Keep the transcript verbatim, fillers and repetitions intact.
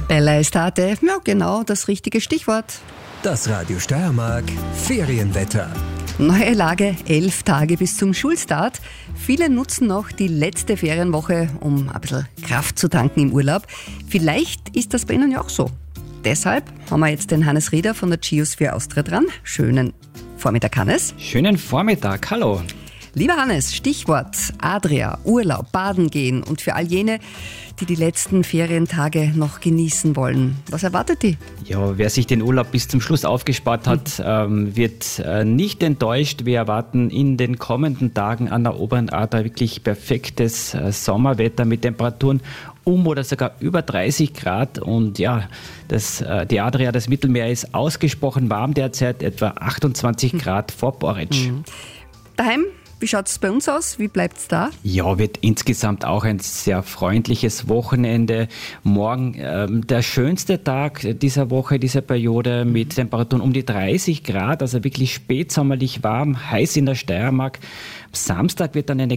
Bella Estate, ja genau, das richtige Stichwort. Das Radio Steiermark Ferienwetter. Neue Lage, elf Tage bis zum Schulstart. Viele nutzen noch die letzte Ferienwoche, um ein bisschen Kraft zu tanken im Urlaub. Vielleicht ist das bei Ihnen ja auch so. Deshalb haben wir jetzt den Hannes Rieder von der Geosphere Austria dran. Schönen Vormittag, Hannes. Schönen Vormittag, hallo. Lieber Hannes, Stichwort Adria, Urlaub, Baden gehen und für all jene, die die letzten Ferientage noch genießen wollen. Was erwartet die? Ja, wer sich den Urlaub bis zum Schluss aufgespart hat, ähm, wird äh, nicht enttäuscht. Wir erwarten in den kommenden Tagen an der oberen Adria wirklich perfektes äh, Sommerwetter mit Temperaturen um oder sogar über dreißig Grad. Und ja, das, äh, die Adria, das Mittelmeer, ist ausgesprochen warm derzeit, etwa achtundzwanzig Grad vor Boric. Mhm. Daheim? Wie schaut es bei uns aus? Wie bleibt es da? Ja, wird insgesamt auch ein sehr freundliches Wochenende. Morgen ähm, der schönste Tag dieser Woche, dieser Periode mit Temperaturen um die dreißig Grad, also wirklich spätsommerlich warm, heiß in der Steiermark. Samstag wird dann eine